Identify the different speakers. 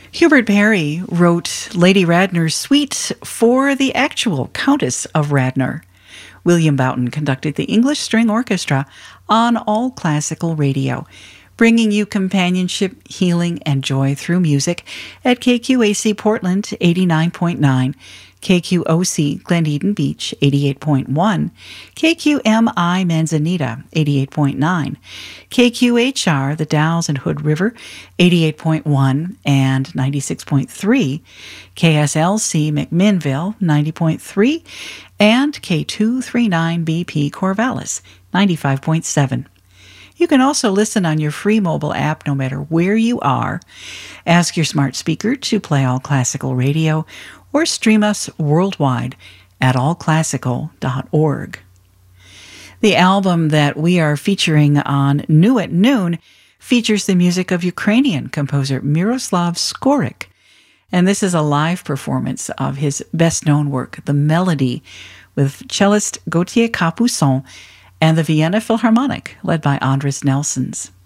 Speaker 1: Hubert Parry wrote Lady Radnor's suite for the actual Countess of Radnor. William Boughton conducted the English String Orchestra on All Classical Radio, bringing you companionship, healing, and joy through music at KQAC Portland 89.9, KQOC Glen Eden Beach 88.1, KQMI Manzanita 88.9, KQHR The Dalles and Hood River 88.1 and 96.3, KSLC McMinnville 90.3, and K239BP Corvallis 95.7. You can also listen on your free mobile app no matter where you are. Ask your smart speaker to play All Classical Radio or stream us worldwide at allclassical.org. The album that we are featuring on New at Noon features the music of Ukrainian composer Miroslav Skorik, and this is a live performance of his best-known work, The Melody, with cellist Gauthier Capuçon and the Vienna Philharmonic, led by Andres Nelsons.